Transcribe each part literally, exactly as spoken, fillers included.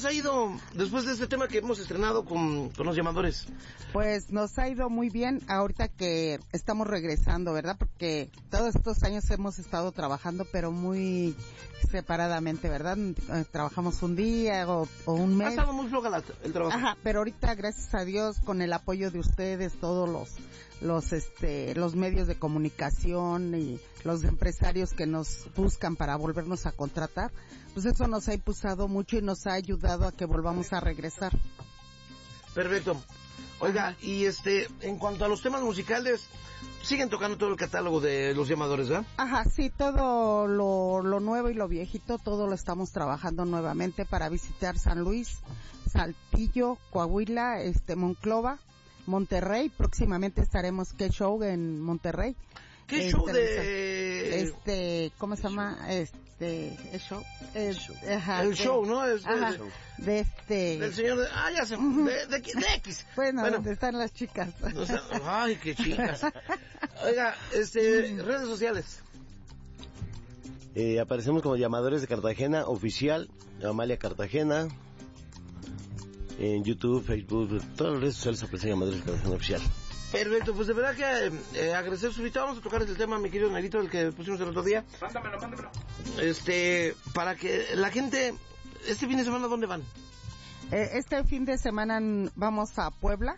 les ha ido después de este tema que hemos estrenado con, con los llamadores? Pues nos ha ido muy bien ahorita que estamos regresando, ¿verdad? Porque todos estos años hemos estado trabajando, pero muy separadamente, ¿verdad? Trabajamos un día o, o un mes. Ha estado muy floja la, el trabajo. Ajá, pero ahorita, gracias a Dios, con el apoyo de ustedes, todos los, los, este, los medios de comunicación y los empresarios que nos buscan para volvernos a contratar, pues eso nos ha impulsado mucho y nos ha ayudado a que volvamos a regresar. Perfecto. Oiga, ajá. Y este, en cuanto a los temas musicales, siguen tocando todo el catálogo de los llamadores, ¿verdad? Ajá, sí, todo lo, lo nuevo y lo viejito, todo lo estamos trabajando nuevamente para visitar San Luis, Saltillo, Coahuila, este, Monclova, Monterrey. Próximamente estaremos ¿Qué Show? En Monterrey. ¿Qué este, show de...? Este, ¿cómo se llama? Este, el show. El, show. Ajá, el de, show, ¿no? Es, ajá, de, show. de este... Del señor de... Ah, ya se... Uh-huh. De, de, de X. Bueno, bueno, donde están las chicas. O sea, ay, qué chicas. Oiga, este, redes sociales. Eh, aparecemos como Llamadores de Cartagena Oficial, Amalia Cartagena. En YouTube, Facebook, todas las redes sociales aparecen Llamadores de Cartagena Oficial. Perfecto, pues de verdad que eh, agradecer su invitado. Vamos a tocar el tema, mi querido Negrito, el que pusimos el otro día. Mándamelo, mándamelo. Este, para que la gente, este fin de semana, ¿dónde van? Eh, este fin de semana vamos a Puebla.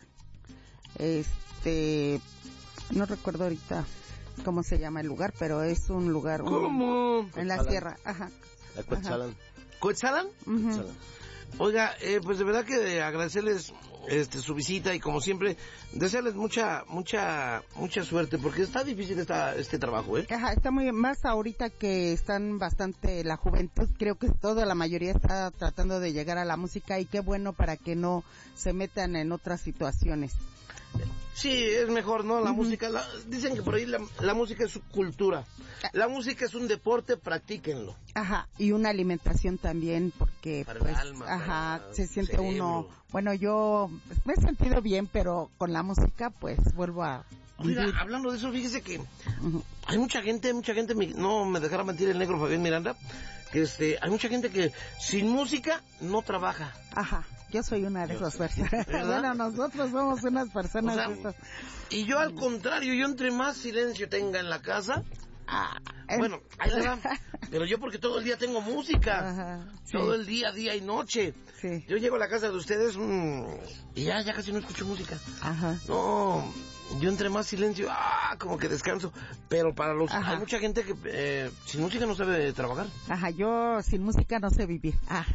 Este, no recuerdo ahorita cómo se llama el lugar, pero es un lugar... ¿Cómo? Un, en la sierra, ajá. La Coetzalan. ¿Coetzalan? Uh-huh. Oiga, eh, pues de verdad que agradecerles este su visita y como siempre desearles mucha mucha mucha suerte porque está difícil esta, este trabajo, ¿eh? Ajá, está muy bien, más ahorita que están bastante la juventud, creo que toda la mayoría está tratando de llegar a la música y qué bueno para que no se metan en otras situaciones. Sí, es mejor, ¿no? La uh-huh. música, la, dicen que por ahí la, la música es su cultura. La música es un deporte, practíquenlo. Ajá, y una alimentación también, porque para pues, el alma, ajá, para se siente cerebro. Uno, bueno, yo me he sentido bien, pero con la música, pues, vuelvo a Oiga, vivir. hablando de eso, fíjese que uh-huh. hay mucha gente, mucha gente, no me dejará mentir el negro Fabián Miranda, que este, hay mucha gente que sin música no trabaja. Ajá. Yo soy una de esas personas. Bueno, nosotros somos unas personas. O sea, de esas. Y yo al contrario, yo entre más silencio tenga en la casa, ah, bueno, ahí le va. Pero yo porque todo el día tengo música. Ajá, sí. Todo el día, día y noche. Sí. Yo llego a la casa de ustedes mmm, y ya, ya casi no escucho música. Ajá. No, yo entre más silencio, ah, como que descanso. Pero para los, Ajá. hay mucha gente que eh, sin música no sabe trabajar. Ajá, yo sin música no sé vivir. Ah,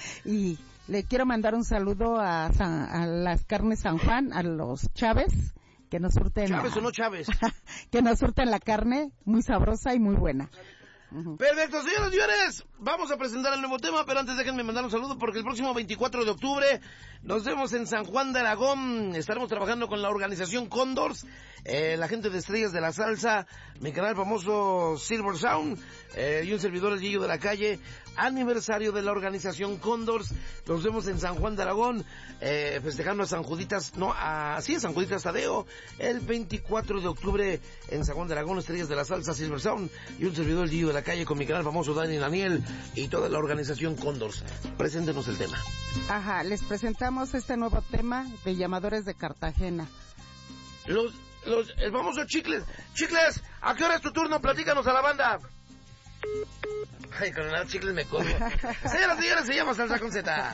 y le quiero mandar un saludo a, San, a las carnes San Juan, a los Chávez, que nos surten... ¿Chávez la, o no Chávez? que nos surten la carne muy sabrosa y muy buena. Uh-huh. Perfecto, señoras y señores, vamos a presentar el nuevo tema, pero antes déjenme mandar un saludo porque el próximo veinticuatro de octubre nos vemos en San Juan de Aragón. Estaremos trabajando con la organización Cóndors, eh, la gente de Estrellas de la Salsa, mi canal famoso Silver Sound, eh, y un servidor el Gillo de la Calle, aniversario de la organización Cóndors. Nos vemos en San Juan de Aragón, eh, festejando a San Juditas, no, a, sí, a San Juditas Tadeo, el veinticuatro de octubre en San Juan de Aragón, Estrellas de la Salsa, Silver Sound, y un servidor el Gillo de la Calle con mi canal famoso Dani Daniel y toda la organización Cóndors. Preséntenos el tema. Ajá, les presentamos este nuevo tema de Llamadores de Cartagena. Los, los, el famoso Chicles. Chicles, ¿a qué hora es tu turno? Platícanos a la banda. Ay, con el Chicles me corro. Señoras y señores, se llama Salsa con Z.